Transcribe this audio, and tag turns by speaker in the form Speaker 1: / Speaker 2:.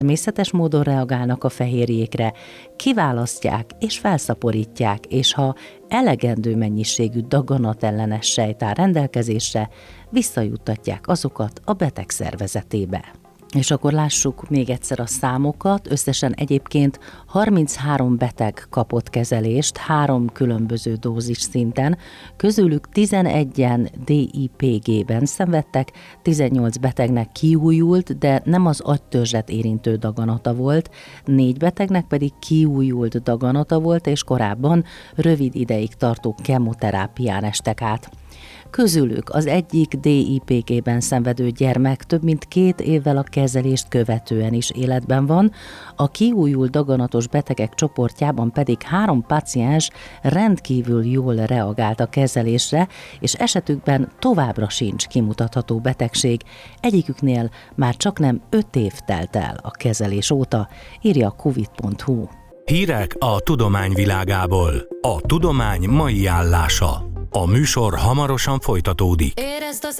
Speaker 1: Természetes módon reagálnak a fehérjékre, kiválasztják és felszaporítják, és ha elegendő mennyiségű daganatellenes sejt áll rendelkezésre, visszajuttatják azokat a beteg szervezetébe. És akkor lássuk még egyszer a számokat. Összesen egyébként 33 beteg kapott kezelést 3 különböző dózis szinten, közülük 11-en DIPG-ben szenvedtek, 18 betegnek kiújult, de nem az agytörzset érintő daganata volt, 4 betegnek pedig kiújult daganata volt, és korábban rövid ideig tartó kemoterápián estek át. Közülük az egyik DIPG-ben szenvedő gyermek több mint 2 évvel a kezelést követően is életben van, a kiújult daganatos betegek csoportjában pedig 3 páciens rendkívül jól reagált a kezelésre, és esetükben továbbra sincs kimutatható betegség, egyiküknél már csaknem 5 év telt el a kezelés óta, írja a covid.hu.
Speaker 2: Hírek a tudomány világából. A tudomány mai állása. A műsor hamarosan folytatódik.
Speaker 3: Érezd az